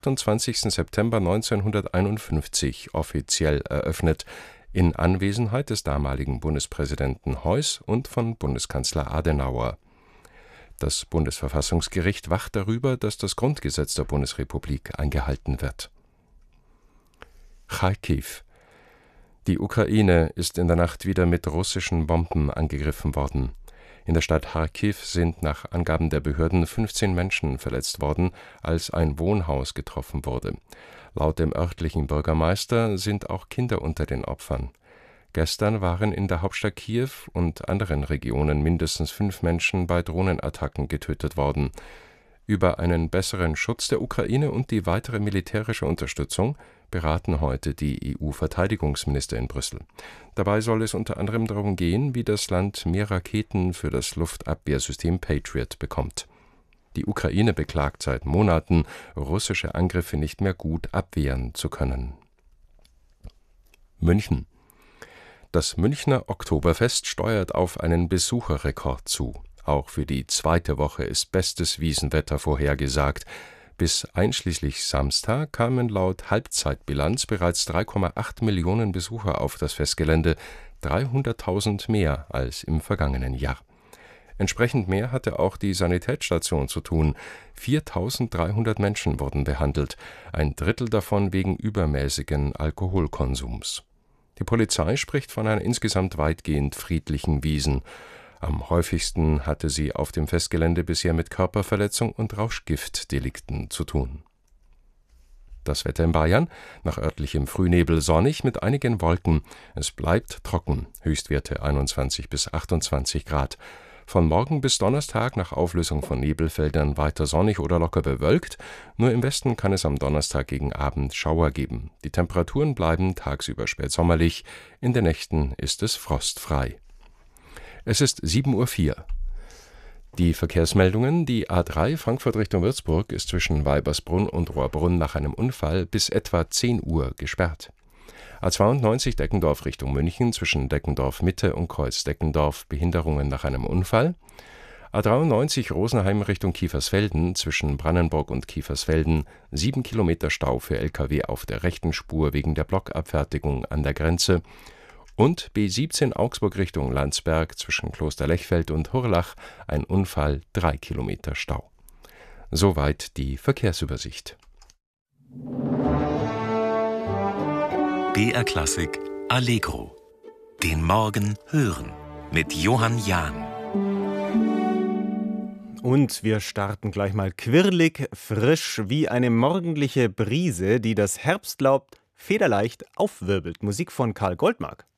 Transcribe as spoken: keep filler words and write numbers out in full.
achtundzwanzigsten September neunzehnhunderteinundfünfzig offiziell eröffnet, in Anwesenheit des damaligen Bundespräsidenten Heuss und von Bundeskanzler Adenauer. Das Bundesverfassungsgericht wacht darüber, dass das Grundgesetz der Bundesrepublik eingehalten wird. Charkiw. Die Ukraine ist in der Nacht wieder mit russischen Bomben angegriffen worden. In der Stadt Charkiw sind nach Angaben der Behörden fünfzehn Menschen verletzt worden, als ein Wohnhaus getroffen wurde. Laut dem örtlichen Bürgermeister sind auch Kinder unter den Opfern. Gestern waren in der Hauptstadt Kiew und anderen Regionen mindestens fünf Menschen bei Drohnenattacken getötet worden. Über einen besseren Schutz der Ukraine und die weitere militärische Unterstützung beraten heute die E U-Verteidigungsminister in Brüssel. Dabei soll es unter anderem darum gehen, wie das Land mehr Raketen für das Luftabwehrsystem Patriot bekommt. Die Ukraine beklagt seit Monaten, russische Angriffe nicht mehr gut abwehren zu können. München. Das Münchner Oktoberfest steuert auf einen Besucherrekord zu. Auch für die zweite Woche ist bestes Wiesenwetter vorhergesagt. Bis einschließlich Samstag kamen laut Halbzeitbilanz bereits drei Komma acht Millionen Besucher auf das Festgelände, dreihunderttausend mehr als im vergangenen Jahr. Entsprechend mehr hatte auch die Sanitätsstation zu tun. viertausenddreihundert Menschen wurden behandelt, ein Drittel davon wegen übermäßigen Alkoholkonsums. Die Polizei spricht von einer insgesamt weitgehend friedlichen Wiesn. Am häufigsten hatte sie auf dem Festgelände bisher mit Körperverletzung und Rauschgiftdelikten zu tun. Das Wetter in Bayern: nach örtlichem Frühnebel sonnig mit einigen Wolken. Es bleibt trocken, Höchstwerte einundzwanzig bis achtundzwanzig Grad. Von morgen bis Donnerstag nach Auflösung von Nebelfeldern weiter sonnig oder locker bewölkt. Nur im Westen kann es am Donnerstag gegen Abend Schauer geben. Die Temperaturen bleiben tagsüber spätsommerlich, in den Nächten ist es frostfrei. Es ist sieben Uhr vier. Die Verkehrsmeldungen: Die A drei Frankfurt Richtung Würzburg ist zwischen Weibersbrunn und Rohrbrunn nach einem Unfall bis etwa zehn Uhr gesperrt. A zweiundneunzig Deckendorf Richtung München zwischen Deckendorf Mitte und Kreuz Deckendorf Behinderungen nach einem Unfall. A dreiundneunzig Rosenheim Richtung Kiefersfelden zwischen Brannenburg und Kiefersfelden sieben Kilometer Stau für L K W auf der rechten Spur wegen der Blockabfertigung an der Grenze. Und B siebzehn Augsburg Richtung Landsberg zwischen Kloster Lechfeld und Hurlach ein Unfall, drei Kilometer Stau. Soweit die Verkehrsübersicht. B R Klassik Allegro. Den Morgen hören mit Johann Jahn. Und wir starten gleich mal quirlig, frisch wie eine morgendliche Brise, die das Herbstlaub federleicht aufwirbelt. Musik von Karl Goldmark.